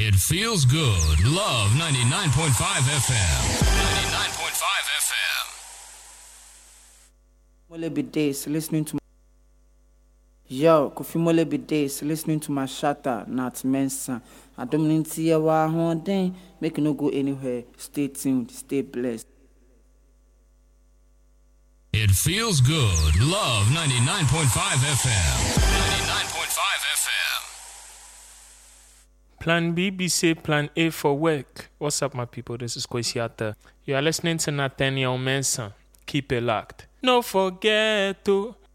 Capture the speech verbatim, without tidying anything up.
It feels good. Love ninety-nine point five F M. ninety-nine point five F M. Mole days listening to Yo, Kofi Mole days listening to my shatter, not Mensa. I don't need to see a while then. Make no go anywhere. Stay tuned, stay blessed. It feels good. Love ninety-nine point five F M. ninety-nine point five F M. Plan B, B say Plan A for work. What's up, my people? This is Kwesiata. You are listening to Nathaniel Mensah. Keep it locked. No forget to